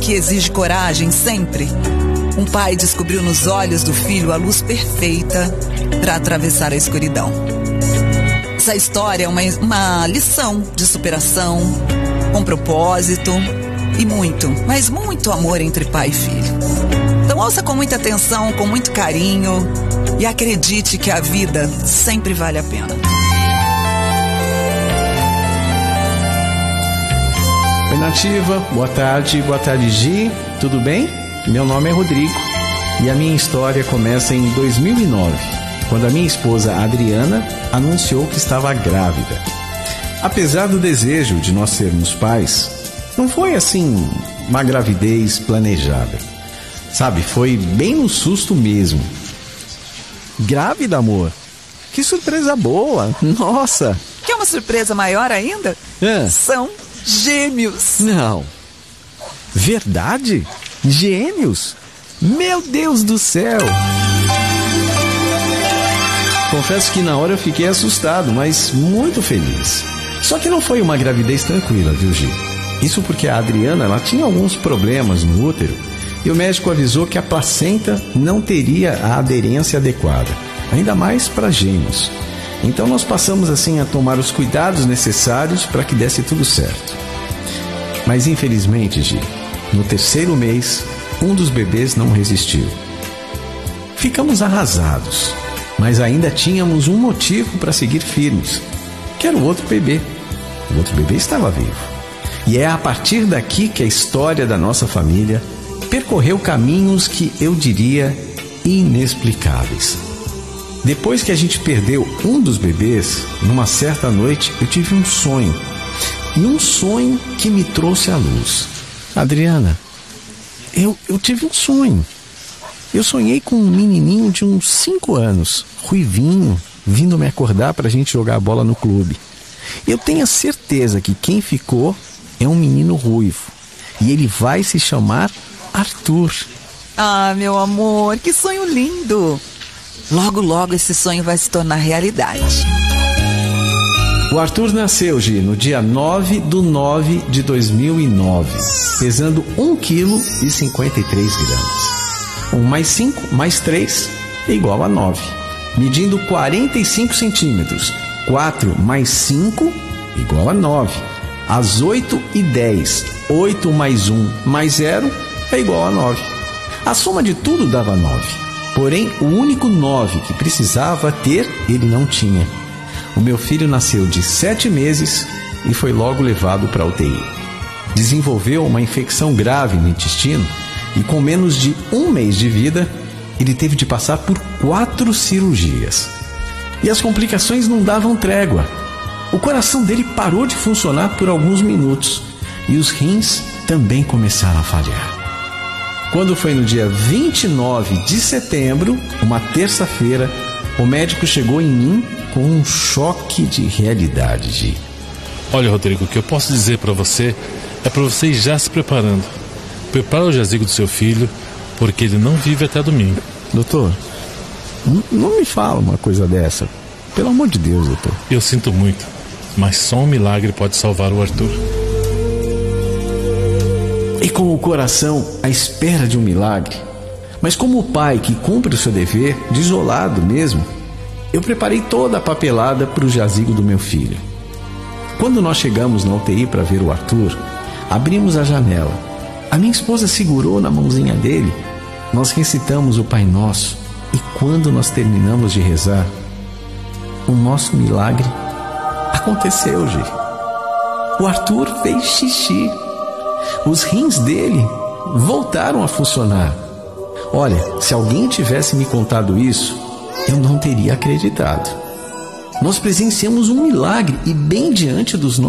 que exige coragem sempre. Um pai descobriu nos olhos do filho a luz perfeita para atravessar a escuridão. Essa história é uma lição de superação, com propósito e muito, mas muito amor entre pai e filho. Então ouça com muita atenção, com muito carinho e acredite que a vida sempre vale a pena. Oi, Nativa, boa tarde Gi, tudo bem? Meu nome é Rodrigo e a minha história começa em 2009, quando a minha esposa Adriana anunciou que estava grávida. Apesar do desejo de nós sermos pais, não foi assim uma gravidez planejada. Sabe, foi bem no susto mesmo. Grávida, amor? Que surpresa boa! Nossa! Quer uma surpresa maior ainda? São gêmeos. Não. Verdade? Gêmeos? Meu Deus do céu! Confesso que na hora eu fiquei assustado, mas muito feliz. Só que não foi uma gravidez tranquila, viu, Gi? Isso porque a Adriana, ela tinha alguns problemas no útero e o médico avisou que a placenta não teria a aderência adequada, ainda mais para gêmeos. Então nós passamos assim a tomar os cuidados necessários para que desse tudo certo. Mas infelizmente, Gi, no 3º mês, um dos bebês não resistiu. Ficamos arrasados, mas ainda tínhamos um motivo para seguir firmes, que era o outro bebê. O outro bebê estava vivo. E é a partir daqui que a história da nossa família percorreu caminhos que eu diria inexplicáveis. Depois que a gente perdeu um dos bebês, numa certa noite eu tive um sonho. E um sonho que me trouxe à luz. Adriana, eu tive um sonho. Eu sonhei com um menininho de uns 5 anos, ruivinho, vindo me acordar para a gente jogar bola no clube. Eu tenho a certeza que quem ficou é um menino ruivo. E ele vai se chamar Arthur. Ah, meu amor, que sonho lindo! Logo, logo esse sonho vai se tornar realidade. O Arthur nasceu, Gi, no dia 9/9/2009, pesando 1,53 kg. 1 mais 5 mais 3 é igual a 9. Medindo 45 centímetros. 4 mais 5 igual a 9. Às 8h10, 8 mais 1 mais 0 é igual a 9. A soma de tudo dava 9. Porém, o único 9 que precisava ter, ele não tinha. O meu filho nasceu de 7 meses e foi logo levado para a UTI. Desenvolveu uma infecção grave no intestino e com menos de 1 mês de vida, ele teve de passar por 4 cirurgias. E as complicações não davam trégua. O coração dele parou de funcionar por alguns minutos e os rins também começaram a falhar. Quando foi no dia 29 de setembro, uma terça-feira, o médico chegou em mim com um choque de realidade, Gi. Olha, Rodrigo, o que eu posso dizer para você é para você ir já se preparando. Prepara o jazigo do seu filho, porque ele não vive até domingo. Doutor, não me fala uma coisa dessa. Pelo amor de Deus, doutor. Eu sinto muito, mas só um milagre pode salvar o Arthur. E com o coração à espera de um milagre, mas como o pai que cumpre o seu dever, desolado mesmo, eu preparei toda a papelada para o jazigo do meu filho. Quando nós chegamos na UTI para ver o Arthur, abrimos a janela. A minha esposa segurou na mãozinha dele. Nós recitamos o Pai Nosso e quando nós terminamos de rezar, o nosso milagre aconteceu, Gi. O Arthur fez xixi. Os rins dele voltaram a funcionar. Olha, se alguém tivesse me contado isso, eu não teria acreditado. Nós presenciamos um milagre e bem diante dos nossos